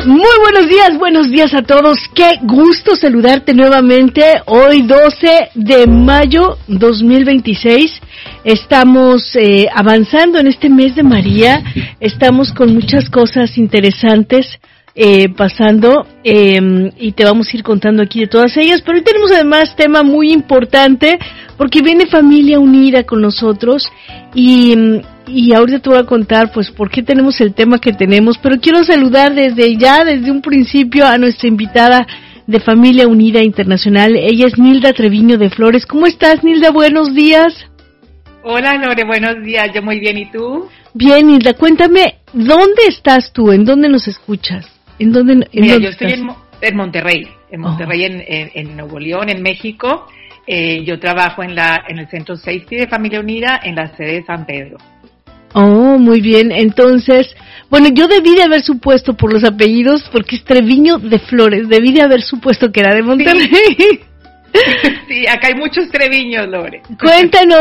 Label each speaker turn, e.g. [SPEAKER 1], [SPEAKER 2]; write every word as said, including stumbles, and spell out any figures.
[SPEAKER 1] Muy buenos días, buenos días a todos. Qué gusto saludarte nuevamente. Hoy doce de mayo dos mil veintiséis. Estamos eh, avanzando en este mes de María. Estamos con muchas cosas interesantes eh, pasando eh, y te vamos a ir contando aquí de todas ellas. Pero hoy tenemos además tema muy importante porque viene Familia Unida con nosotros y... Y ahorita te voy a contar, pues, por qué tenemos el tema que tenemos, pero quiero saludar desde ya, desde un principio, a nuestra invitada de Familia Unida Internacional. Ella es Nilda Treviño de Flores. ¿Cómo estás, Nilda? Buenos días.
[SPEAKER 2] Hola, Lore, buenos días. Yo muy bien, ¿y tú?
[SPEAKER 1] Bien, Nilda, cuéntame, ¿dónde estás tú? ¿En dónde nos escuchas? ¿En dónde, en
[SPEAKER 2] Mira,
[SPEAKER 1] dónde
[SPEAKER 2] yo estoy en, en Monterrey, en Monterrey, oh. en, en, en Nuevo León, en México. Eh, yo trabajo en, la, en el Centro Safety de Familia Unida, en la sede de San Pedro.
[SPEAKER 1] Oh, muy bien. Entonces, bueno, yo debí de haber supuesto por los apellidos, porque es Treviño de Flores, debí de haber supuesto que era de Monterrey.
[SPEAKER 2] Sí, sí, acá hay muchos Treviños, Lore.
[SPEAKER 1] Cuéntanos.